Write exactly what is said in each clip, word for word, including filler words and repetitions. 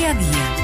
Día a día.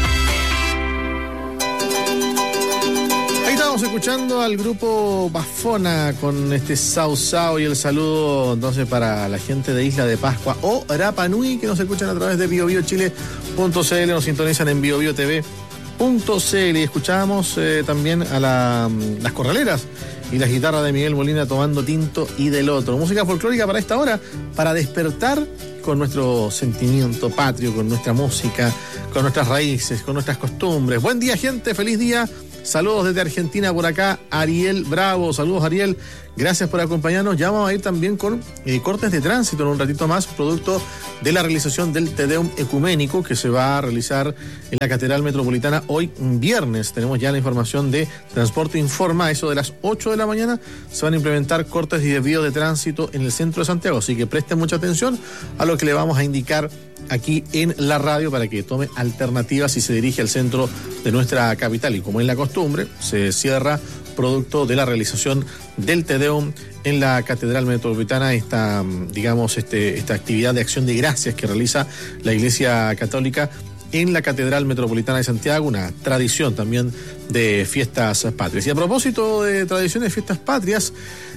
Estamos escuchando al grupo Bafona con este Sao Sao y el saludo entonces para la gente de Isla de Pascua o Rapa Nui que nos escuchan a través de bio bio chile punto c l, nos sintonizan en bio bio t v punto c l y escuchábamos eh, también a la, las corraleras y las guitarras de Miguel Molina tomando tinto y del otro. Música folclórica para esta hora, para despertar con nuestro sentimiento patrio, con nuestra música, con nuestras raíces, con nuestras costumbres. Buen día, gente, feliz día. Saludos desde Argentina por acá, Ariel Bravo. Saludos, Ariel. Gracias por acompañarnos. Ya vamos a ir también con eh, cortes de tránsito en un ratito más, producto de la realización del Te Deum Ecuménico que se va a realizar en la Catedral Metropolitana hoy viernes. Tenemos ya la información de Transporte Informa. A eso de las ocho de la mañana se van a implementar cortes y desvíos de tránsito en el centro de Santiago. Así que presten mucha atención a lo que le vamos a indicar aquí en la radio para que tome alternativas si se dirige al centro de nuestra capital. Y como es la costumbre, se cierra producto de la realización del Te Deum en la Catedral Metropolitana, esta, digamos, este, esta actividad de acción de gracias que realiza la Iglesia Católica en la Catedral Metropolitana de Santiago, una tradición también de fiestas patrias. Y a propósito de tradiciones de fiestas patrias,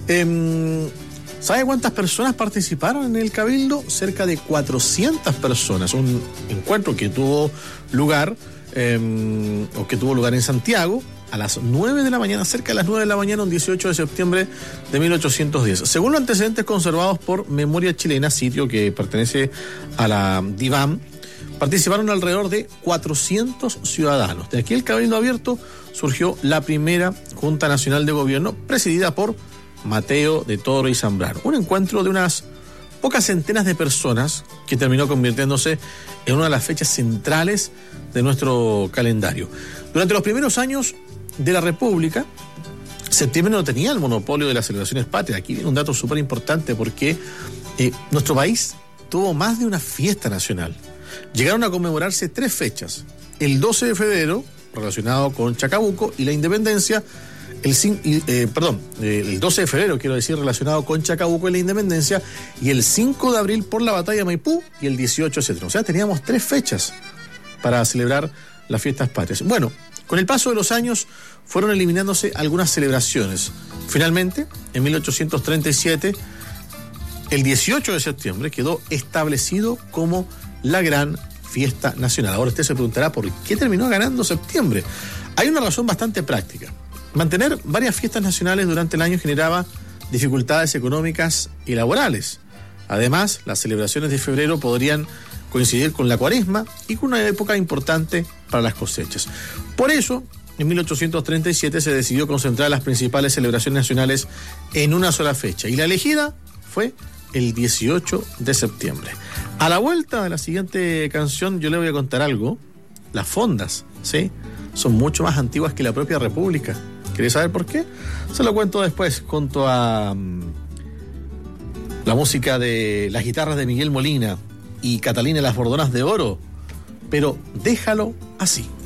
eh, ¿sabe cuántas personas participaron en el Cabildo? Cerca de cuatrocientas personas, un encuentro que tuvo lugar, eh, o que tuvo lugar en Santiago, a las nueve de la mañana, cerca de las nueve de la mañana, un dieciocho de septiembre de mil ochocientos diez. Según los antecedentes conservados por Memoria Chilena, sitio que pertenece a la DIVAM, participaron alrededor de cuatrocientos ciudadanos. De aquí el Cabildo Abierto surgió la primera Junta Nacional de Gobierno, presidida por Mateo de Toro y Zambrano. Un encuentro de unas pocas centenas de personas que terminó convirtiéndose en una de las fechas centrales de nuestro calendario. Durante los primeros años de la República, septiembre no tenía el monopolio de las celebraciones patrias. Aquí viene un dato súper importante porque eh, nuestro país tuvo más de una fiesta nacional. Llegaron a conmemorarse tres fechas. El doce de febrero, relacionado con Chacabuco, y la independencia, el, eh, perdón, el doce de febrero, quiero decir, relacionado con Chacabuco y la independencia, y el cinco de abril por la batalla de Maipú, y el dieciocho, etcétera. O sea, teníamos tres fechas para celebrar las fiestas patrias. Bueno, con el paso de los años fueron eliminándose algunas celebraciones. Finalmente, en mil ochocientos treinta y siete, el dieciocho de septiembre quedó establecido como la gran fiesta nacional. Ahora usted se preguntará por qué terminó ganando septiembre. Hay una razón bastante práctica. Mantener varias fiestas nacionales durante el año generaba dificultades económicas y laborales. Además, las celebraciones de febrero podrían coincidir con la Cuaresma y con una época importante para las cosechas. Por eso, en mil ochocientos treinta y siete se decidió concentrar las principales celebraciones nacionales en una sola fecha, y la elegida fue el dieciocho de septiembre. A la vuelta de la siguiente canción yo le voy a contar algo. Las fondas, ¿sí?, son mucho más antiguas que la propia República. ¿Querés saber por qué? Se lo cuento después, junto a um, la música de las guitarras de Miguel Molina y Catalina Las Bordonas de Oro. Pero déjalo así.